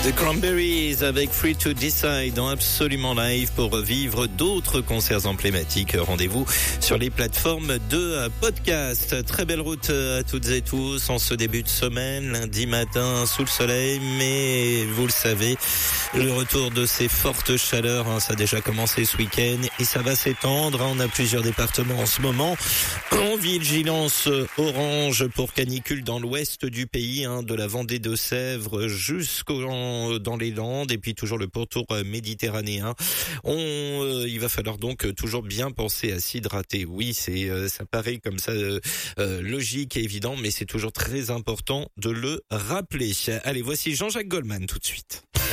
The Cranberries avec Free to Decide en Absolument Live pour vivre d'autres concerts emblématiques. Rendez-vous sur les plateformes de podcast. Très belle route à toutes et tous en ce début de semaine, lundi matin sous le soleil, mais vous le savez, le retour de ces fortes chaleurs, ça a déjà commencé ce week-end et ça va s'étendre. On a plusieurs départements en ce moment en vigilance orange pour canicule dans l'ouest du pays, de la Vendée de Sèvres dans les Landes et puis toujours le pourtour méditerranéen. Il va falloir donc toujours bien penser à s'hydrater. Oui, ça paraît comme ça logique et évident, mais c'est toujours très important de le rappeler. Allez, voici Jean-Jacques Goldman tout de suite.